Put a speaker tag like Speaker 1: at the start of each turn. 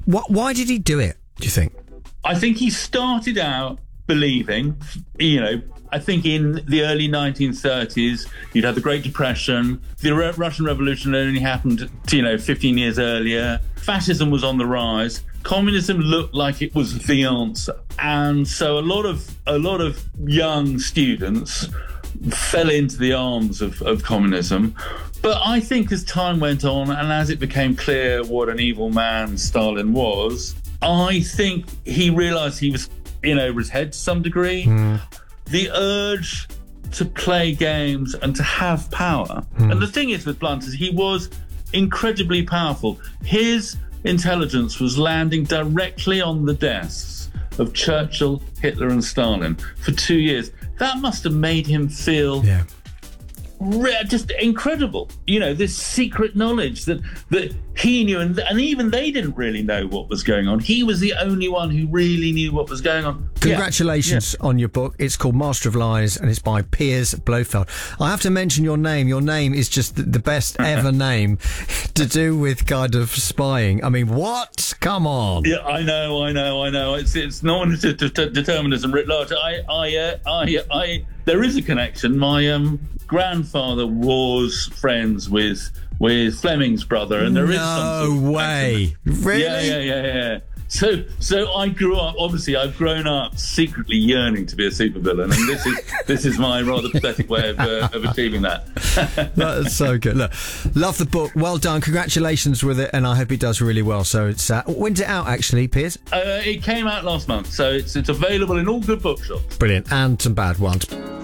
Speaker 1: Why did he do it, do you think?
Speaker 2: I think he started out believing, I think in the early 1930s, you'd had the Great Depression. The Russian Revolution only happened, 15 years earlier. Fascism was on the rise. Communism looked like it was the answer. And so a lot of young students fell into the arms of communism. But I think as time went on and as it became clear what an evil man Stalin was, I think he realised he was in over his head to some degree. The urge to play games and to have power. And the thing is with Blunt is he was incredibly powerful. His intelligence was landing directly on the desks of Churchill, Hitler and Stalin for 2 years. That must have made him feel just incredible. This secret knowledge that he knew, and even they didn't really know what was going on. He was the only one who really knew what was going on.
Speaker 1: Congratulations on your book. It's called Master of Lies and it's by Piers Blofeld. I have to mention your name. Your name is just the best ever name to do with kind of spying. I mean, what? Come on.
Speaker 2: Yeah, I know. It's non-determinism writ large. There is a connection. My grandfather was friends with Fleming's brother, and there is some sort of
Speaker 1: way. Really?
Speaker 2: Yeah. So I grew up. Obviously, I've grown up secretly yearning to be a supervillain, and this is my rather pathetic way of achieving that.
Speaker 1: That's so good. Look, love the book. Well done. Congratulations with it, and I hope it does really well. So it's when's it out actually, Piers?
Speaker 2: It came out last month, so it's available in all good bookshops.
Speaker 1: Brilliant, and some bad ones.